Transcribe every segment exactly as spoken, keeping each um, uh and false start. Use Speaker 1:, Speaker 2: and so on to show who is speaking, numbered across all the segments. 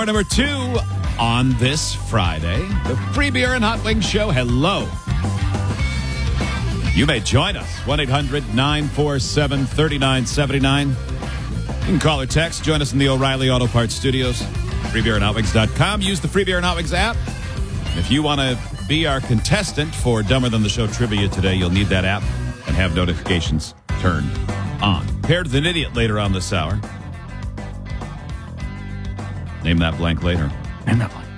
Speaker 1: Hour number two on this Friday. The Free Beer and Hot Wings Show. Hello. You may join us. one eight hundred nine four seven three nine seven nine. You can call or text. Join us in the O'Reilly Auto Parts Studios. free beer and hot wings dot com. Use the Free Beer and Hot Wings app. If you want to be our contestant for Dumber Than the Show trivia today, you'll need that app and have notifications turned on. Paired with an idiot later on this hour. Name that blank later.
Speaker 2: Name that blank.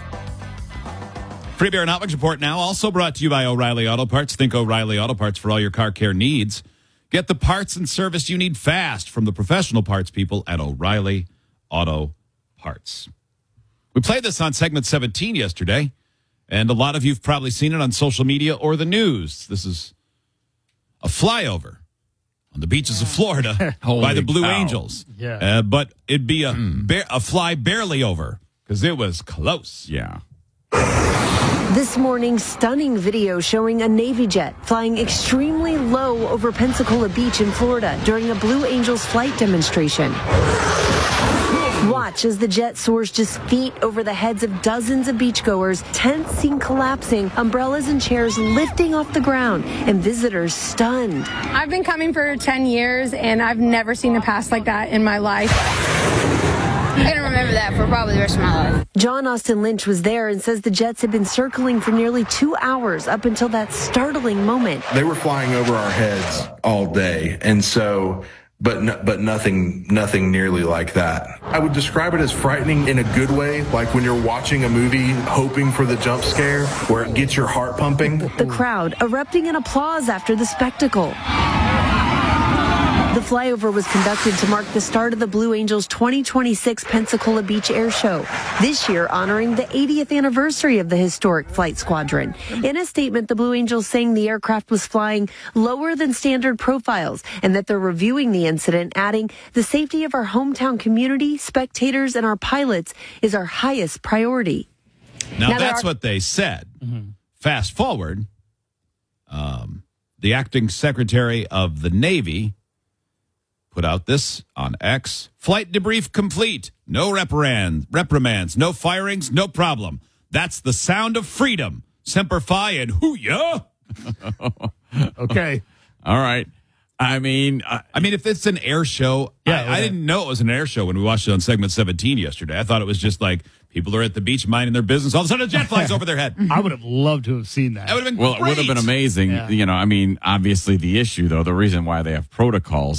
Speaker 1: Free Beer and Hot Wings Report now. Also brought to you by O'Reilly Auto Parts. Think O'Reilly Auto Parts for all your car care needs. Get the parts and service you need fast from the professional parts people at O'Reilly Auto Parts. We played this on segment seventeen yesterday, and a lot of you have probably seen it on social media or the news. This is a flyover on the beaches of Florida by the Blue
Speaker 2: cow.
Speaker 1: Angels.
Speaker 2: Yeah.
Speaker 1: Uh, but it'd be a, ba- a fly barely over because it was close.
Speaker 3: Yeah.
Speaker 4: This morning, stunning video showing a Navy jet flying extremely low over Pensacola Beach in Florida during a Blue Angels flight demonstration. Watch as the jet soars just feet over the heads of dozens of beachgoers, tents seen collapsing, umbrellas and chairs lifting off the ground, and visitors stunned.
Speaker 5: I've been coming for ten years, and I've never seen a pass like that in my life.
Speaker 6: I'm going to remember that for probably the rest of my life.
Speaker 4: John Austin Lynch was there and says the jets had been circling for nearly two hours up until that startling moment.
Speaker 7: They were flying over our heads all day, and so... But no, but nothing nothing nearly like that. I would describe it as frightening in a good way, like when you're watching a movie hoping for the jump scare where it gets your heart pumping.
Speaker 4: The crowd erupting in applause after the spectacle. The flyover was conducted to mark the start of the Blue Angels twenty twenty-six Pensacola Beach Air Show, this year honoring the eightieth anniversary of the historic flight squadron. In a statement, the Blue Angels saying the aircraft was flying lower than standard profiles and that they're reviewing the incident, adding, the safety of our hometown community, spectators, and our pilots is our highest priority.
Speaker 1: Now,
Speaker 4: Now
Speaker 1: that's
Speaker 4: are-
Speaker 1: what they said. Mm-hmm. Fast forward, um, the acting secretary of the Navy put out this on X. Flight debrief complete. No reprimand, reprimands, no firings, no problem. That's the sound of freedom. Semper Fi and hoo-ya.
Speaker 2: Okay.
Speaker 3: All right. I mean, I,
Speaker 1: I mean, if it's an air show,
Speaker 2: Yeah,
Speaker 1: I,
Speaker 2: yeah.
Speaker 1: I didn't know it was an air show when we watched it on segment seventeen yesterday. I thought it was just like people are at the beach minding their business. All of a sudden, a jet flies over their head.
Speaker 2: I would have loved to have seen that.
Speaker 1: That would have been
Speaker 3: well,
Speaker 1: great.
Speaker 3: it would have been amazing.
Speaker 2: Yeah.
Speaker 3: You know, I mean, obviously the issue, though, the reason why they have protocols